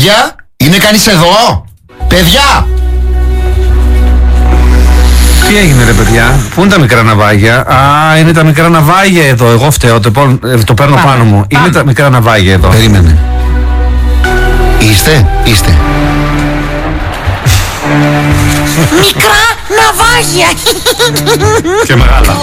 Παιδιά, είναι κανείς εδώ? Παιδιά! Τι έγινε ρε παιδιά, πού είναι τα μικρά ναυάγια? Α, είναι τα μικρά ναυάγια εδώ. Εγώ φταίω, το παίρνω πάνω μου. Είναι τα μικρά ναυάγια εδώ. Περίμενε. Είστε. Μικρά ναυάγια. Και μεγάλα.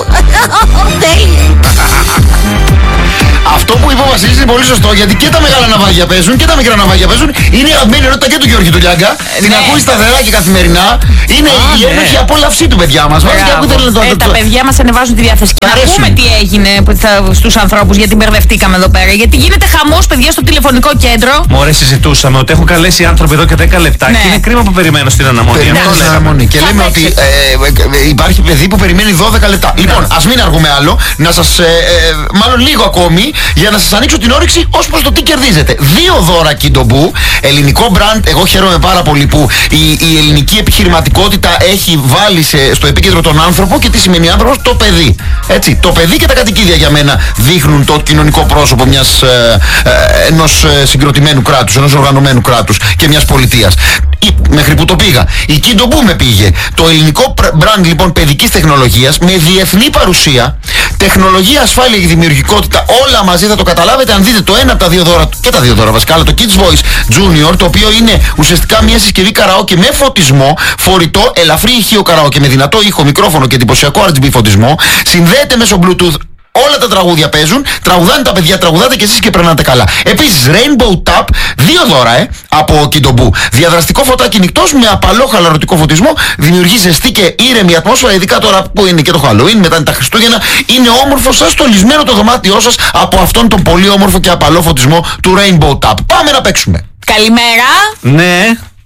Αυτό που είπε ο Βασίλης είναι πολύ σωστό, γιατί και τα μεγάλα ναυάγια παίζουν και τα μικρά ναυάγια παίζουν. Είναι η αγαπημένη ερώτητα και του Γιώργη του Λιάγκα. Την ακούει σταθερά και καθημερινά. Είναι η ένοχη απόλαυσή του, παιδιά μας. Τα παιδιά μας ανεβάζουν τη διάθεση. Και να πούμε τι έγινε στους ανθρώπους, γιατί μπερδευτήκαμε εδώ πέρα. Γιατί γίνεται χαμός, παιδιά, στο τηλεφωνικό κέντρο. Μωρέ, συζητούσαμε ότι έχουν καλέσει άνθρωποι εδώ και 10 λεπτά. Και είναι κρίμα που περιμένω στην αναμονή. Και λέμε ότι υπάρχει παιδί που περιμένει 12 λεπτά. Λοιπόν, ας μην αργούμε άλλο. Να σας. Μάλλον λίγο ακόμη. Για να σας ανοίξω την όρεξη ως προς το τι κερδίζετε. 2 δώρα Kidobu, ελληνικό brand. Εγώ χαίρομαι πάρα πολύ που η ελληνική επιχειρηματικότητα έχει βάλει στο επίκεντρο τον άνθρωπο. Και τι σημαίνει άνθρωπος? Το παιδί. Έτσι, το παιδί και τα κατοικίδια για μένα δείχνουν το κοινωνικό πρόσωπο ενός συγκροτημένου κράτους, ενός οργανωμένου κράτους και μιας πολιτείας. Μέχρι που το πήγα. Η Kidobu με πήγε. Το ελληνικό brand λοιπόν παιδικής τεχνολογίας με διεθνή παρουσία, τεχνολογία, ασφάλεια και δημιουργικότητα, όλα μαζί θα το καταλάβετε αν δείτε το ένα από τα 2 δώρα, και τα 2 δώρα βασικά, αλλά το Kids Voice Junior, το οποίο είναι ουσιαστικά μια συσκευή καραόκε με φωτισμό, φορητό, ελαφρύ ηχείο καραόκε με δυνατό ήχο, μικρόφωνο και εντυπωσιακό RGB φωτισμό, συνδέεται μέσω Bluetooth. Όλα τα τραγούδια παίζουν, τραγουδάνε τα παιδιά, τραγουδάτε και εσείς και περνάτε καλά. Επίσης, Rainbow Tap, 2 δώρα από Kidobu. Διαδραστικό φωτάκι νυχτός με απαλό χαλαρωτικό φωτισμό, δημιουργεί ζεστή και ήρεμη ατμόσφαιρα, ειδικά τώρα που είναι και το Halloween, μετά είναι τα Χριστούγεννα. Είναι όμορφο, σαν στολισμένο το δωμάτιό σας από αυτόν τον πολύ όμορφο και απαλό φωτισμό του Rainbow Tap. Πάμε να παίξουμε. Καλημέρα. Ναι.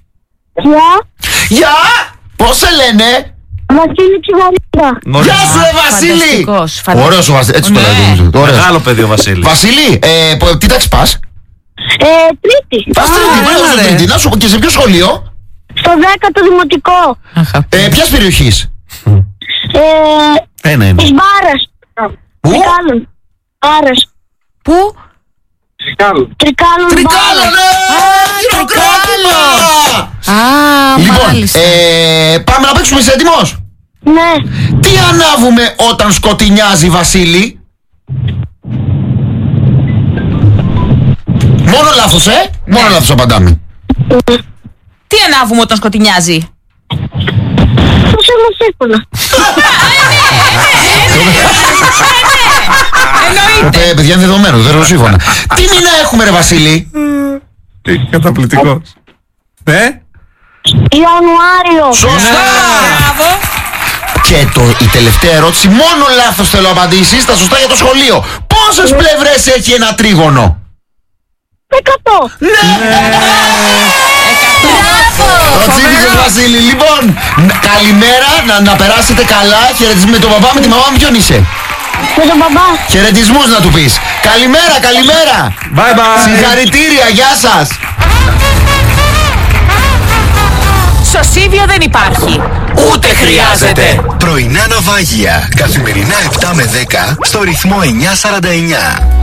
Γεια! Πώς σε λένε? Βασίλη Ψυχαλίδα. Γεια σου ρε Βασίλη! Ωραίος ο Βασίλη, έτσι το λέτε. Μεγάλο παιδί ο Βασίλης. Βασίλη, τι τάξη πας? Τρίτη. Πας Τρίτη, να σου πω, και σε ποιο σχολείο? Στο 10ο δημοτικό. Ποιας περιοχής? Ένα είναι. Της Μπάρας. Πού? Τρικάλων. Μπάρας. Πού? Τρικάλων. Τρικάλων, χειροκρότημα! Λοιπόν, μάλιστα. πάμε να παίξουμε, είσαι έτοιμος? Ναι. Τι ανάβουμε όταν σκοτεινιάζει, Βασίλη? Μόνο λάθος, Μόνο λάθος απαντάμε. Τι ανάβουμε όταν σκοτεινιάζει? Το σερμοσύμφωνα. Εννοείται. Παιδιά είναι δεδομένο, δεν ρωσίφωνα. Τι μήνα έχουμε ρε Βασίλη? Καταπληκτικός. Ιανουάριο. Σωστά! Μπράβο. Και η τελευταία ερώτηση, μόνο λάθος θέλω απαντήσεις, τα σωστά για το σχολείο. Πόσες πλευρές έχει ένα τρίγωνο? 100. Το τσίβησες Βασίλη. Λοιπόν, καλημέρα, να περάσετε καλά. Χαιρετισμούς με τον παπά, με τη μαμά μου, ποιον είσαι? Με τον μπαμπά. Χαιρετισμούς να του πεις. Καλημέρα, καλημέρα. Bye bye. Συγχαρητήρια, γεια σας. Σωσίβιο δεν υπάρχει. Ούτε χρειάζεται. Πρωινά ναυάγια. Καθημερινά 7 με 10 στο ρυθμό 949.